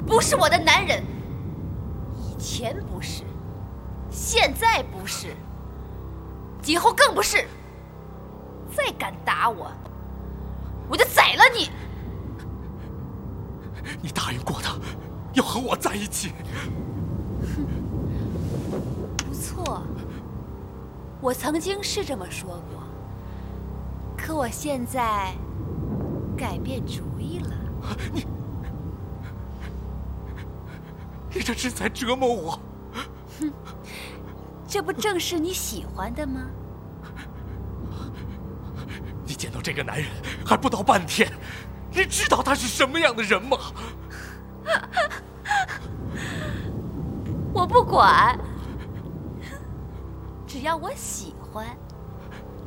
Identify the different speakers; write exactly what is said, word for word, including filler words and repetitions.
Speaker 1: 不是我的男人，以前不是，现在不是，以后更不是。再敢打我，我就宰了你！
Speaker 2: 你答应过他，要和我在一起。
Speaker 1: 不错，我曾经是这么说过，可我现在改变主意了。
Speaker 2: 你，你这是在折磨我。
Speaker 1: 哼，这不正是你喜欢的吗？
Speaker 2: 你见到这个男人还不到半天，你知道他是什么样的人吗？
Speaker 1: 我不管，只要我喜欢。